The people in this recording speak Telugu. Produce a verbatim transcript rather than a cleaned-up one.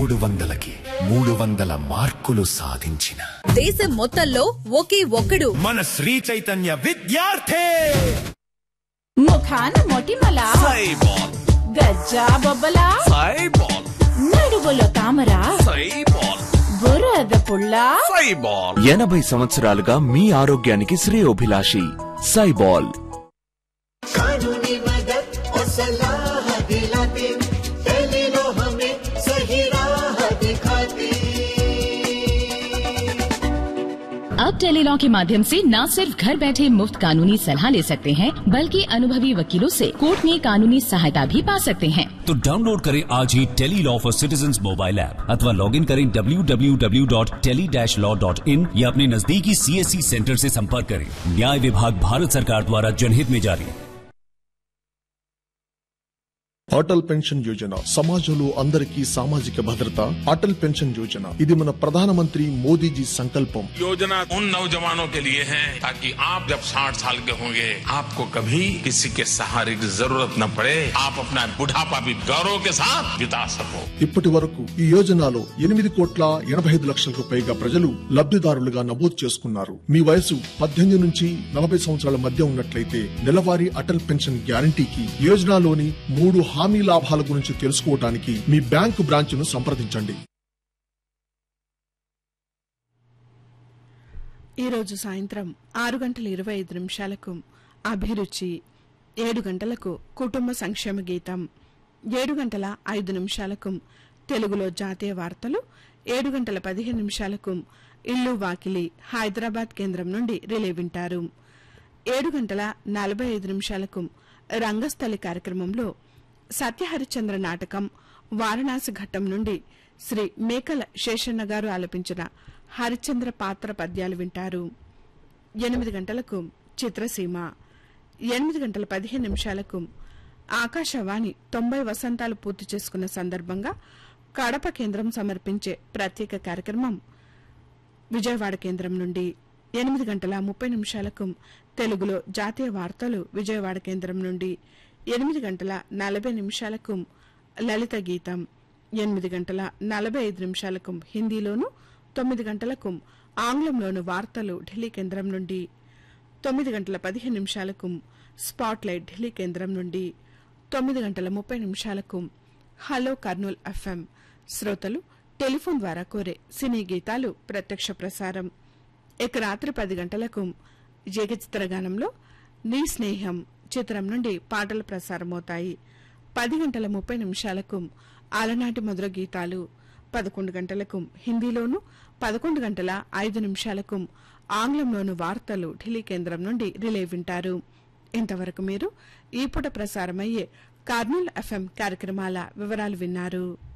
మూడు వందలకి మూడు వందల మార్కులు సాధించిన దేశం మొత్తంలో ఒకే ఒక్కడు మన శ్రీ చైతన్య విద్యార్థి. ముఖాన మొటిమల సైబాల్, గజ్జా బొబ్బల సైబాల్, నడువులో తామర సైబాల్, బురద పుల్ల సైబాల్. ఎనభై సంవత్సరాలుగా మీ ఆరోగ్యానికి శ్రేయోభిలాషి సైబాల్. अब टेलीलॉ के माध्यम से न सिर्फ घर बैठे मुफ्त कानूनी सलाह ले सकते हैं, बल्कि अनुभवी वकीलों से कोर्ट में कानूनी सहायता भी पा सकते हैं। तो डाउनलोड करें आज ही Tele-Law for citizens mobile app अथवा लॉग इन करें W W W dot tele dash law dot in या अपने नजदीकी सीएससी सेंटर से संपर्क करें। न्याय विभाग भारत सरकार द्वारा जनहित में जारी। అటల్ పెన్షన్ యోజన సమాజంలో అందరికీ సామాజిక భద్రత. అటల్ పెన్షన్ యోజన ఇది మన ప్రధానమంత్రి మోదీజీ సంకల్పం. योजना उन नौजवानों के लिए है ताकि आप जब साठ साल के होंगे आपको कभी किसी के सहारे की जरूरत न पड़े, आप अपना बुढ़ापा भी गौरव के साथ बिता सको. ఇప్పటి వరకు ఈ యోజనలో ఎనిమిది కోట్ల ఎనభై ఐదు లక్షలకు పైగా ప్రజలు లబ్ధిదారులుగా నమోదు చేసుకున్నారు. మీ వయసు పద్దెనిమిది నుంచి నలభై సంవత్సరాల మధ్య ఉన్నట్లయితే నెలవారీ అటల్ పెన్షన్ గ్యారంటీకి యోజనలోని మూడు హామీ లాభాల గురించి తెలుసుకోవడానికి మీ బ్యాంకు బ్రాంచ్ను సంప్రదించండి. ఈరోజు సాయంత్రం ఆరు గంటల ఇరవై ఐదు నిమిషాలకు అభిరుచి, ఏడు గంటలకు కుటుంబ సంక్షేమ గీతం, ఏడు గంటల ఐదు నిమిషాలకు తెలుగులో జాతీయ వార్తలు, ఏడు గంటల పదిహేను నిమిషాలకు ఇల్లు వాకిలి హైదరాబాద్ కేంద్రం నుండి రిలే వింటారు. ఏడు గంటల నలభై ఐదు నిమిషాలకు రంగస్థలి కార్యక్రమంలో సత్యహరిచంద్ర నాటకం వారణాసి ఘట్టం నుండి శ్రీ మేకల శేషన్న గారు ఆలపించిన హరిచంద్ర పాత్ర పద్యాలు వింటారు. ఎనిమిది గంటలకు చిత్రసీమ, ఎనిమిది గంటల పదిహేను నిమిషాలకు ఆకాశవాణి తొంభై వసంతాలు పూర్తి చేసుకున్న సందర్భంగా కడప కేంద్రం సమర్పించే ప్రత్యేక కార్యక్రమం విజయవాడ కేంద్రం నుండి. ఎనిమిది గంటల ముప్పై నిమిషాలకు తెలుగులో జాతీయ వార్తలు విజయవాడ కేంద్రం నుండి. ఎనిమిది గంటల నలభై నిమిషాలకు లలిత గీతం, ఎనిమిది గంటల నలభై ఐదు నిమిషాలకు హిందీలోను, తొమ్మిది గంటలకు ఆంగ్లంలోను వార్తలు ఢిల్లీ కేంద్రం నుండి. తొమ్మిది గంటల పదిహేను నిమిషాలకు స్పాట్లైట్ ఢిల్లీ కేంద్రం నుండి. తొమ్మిది గంటల ముప్పై నిమిషాలకు హలో కర్నూల్ ఎఫ్ఎం శ్రోతలు టెలిఫోన్ ద్వారా కోరే సినీ గీతాలు ప్రత్యక్ష ప్రసారం. ఇక రాత్రి పది గంటలకు ఏకచిత్రగానంలో నీ స్నేహం చిత్రం నుండి పాటలు ప్రసారమవుతాయి. పది గంటల ముప్పై నిమిషాలకు అలనాటి మధుర గీతాలు, పదకొండు గంటలకు హిందీలోను, పదకొండు గంటల ఐదు నిమిషాలకు ఆంగ్లంలోను వార్తలు ఢిల్లీ కేంద్రం నుండి రిలే వింటారు. ఇంతవరకు మీరు ఈ పూట ప్రసారమయ్యే కర్నూల్ ఎఫ్ఎం కార్యక్రమాల వివరాలు విన్నారు.